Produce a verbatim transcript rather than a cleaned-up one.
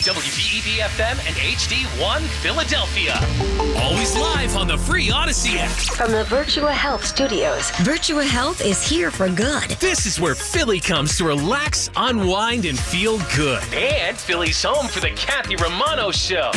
W V E D F M and H D one Philadelphia. Always live on the free Odyssey app. From the Virtua Health Studios, Virtua Health is here for good. This is where Philly comes to relax, unwind, and feel good. And Philly's home for the Kathy Romano Show.